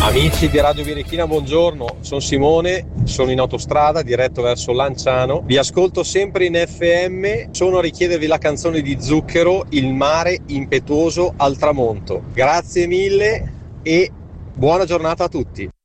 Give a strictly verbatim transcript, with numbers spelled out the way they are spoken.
Amici di Radio Birichina, buongiorno, sono Simone, sono in autostrada diretto verso Lanciano, vi ascolto sempre in F M, sono a richiedervi la canzone di Zucchero, Il mare impetuoso al tramonto. Grazie mille e buona giornata a tutti.